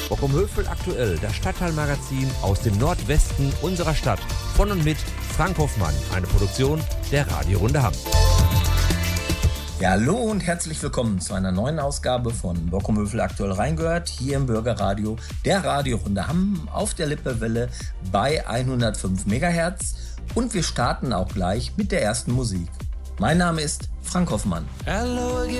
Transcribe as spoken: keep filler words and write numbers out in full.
Bockumhövel aktuell, das Stadtteilmagazin aus dem Nordwesten unserer Stadt. Von und mit Frank Hoffmann, eine Produktion der Radiorunde Hamm. Ja, hallo und herzlich willkommen zu einer neuen Ausgabe von Bockumhövel aktuell reingehört, hier im Bürgerradio der Radiorunde Hamm auf der Lippewelle bei hundertfünf Megahertz. Und wir starten auch gleich mit der ersten Musik. Mein Name ist Frank Hoffmann. Hello again.